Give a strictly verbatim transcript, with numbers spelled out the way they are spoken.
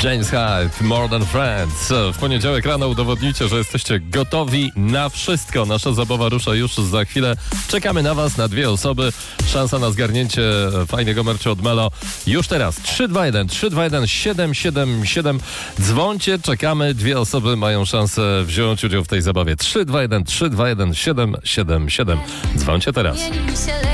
James Hyde, More Than Friends. W poniedziałek rano udowodnijcie, że jesteście gotowi na wszystko. Nasza zabawa rusza już za chwilę. Czekamy na was, na dwie osoby. Szansa na zgarnięcie fajnego merchu od Melo już teraz. trzy dwa jeden, trzy dwa jeden, siedem siedem siedem. Dzwońcie, czekamy. Dwie osoby mają szansę wziąć udział w tej zabawie. trzy dwa jeden, trzy dwa jeden, siedem siedem siedem. Dzwońcie teraz.